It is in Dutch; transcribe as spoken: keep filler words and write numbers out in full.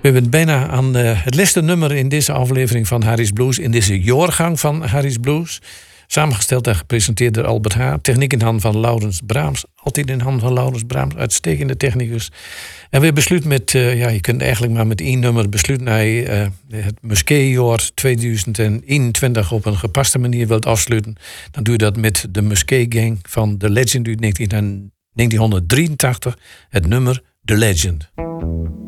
We zijn bijna aan uh, het laatste nummer in deze aflevering van Harry's Blues. In deze jaargang van Harry's Blues. Samengesteld en gepresenteerd door Albert H. Techniek in handen van Laurens Braams. Altijd in handen van Laurens Braams. Uitstekende technicus. En we besluiten met, uh, ja, je kunt eigenlijk maar met één nummer besluiten naar uh, het Musqué-jaar tweeduizend eenentwintig op een gepaste manier wilt afsluiten. Dan doe je dat met de Musqué-gang van The Legend uit negentienhonderddrieëntachtig. Het nummer The Legend.